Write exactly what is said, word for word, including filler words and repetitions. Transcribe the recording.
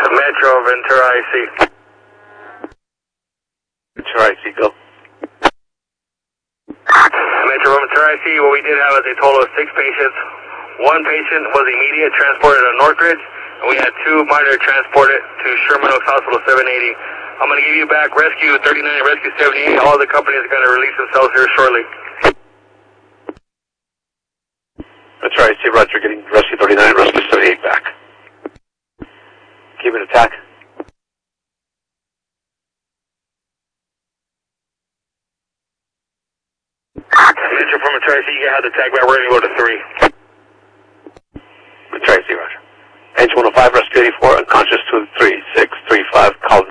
Metro Ventura I C. Ventura I C, go. Metro Ventura I C, what we did have is a total of six patients. One patient was immediate, transported to Northridge, and we had two minor transported to Sherman Oaks Hospital seven eighty. I'm going to give you back Rescue thirty-nine and Rescue seventy-eight. All the companies are going to release themselves here shortly. That's right, I see Roger, getting Rescue thirty-nine and Rescue seventy-eight back. Keep it attack. Metro from Ventura I C, you have the tag back. We're going to go to three. Ventura I C, Roger. Engine one oh five, Rescue eighty-four, unconscious two three six three five, call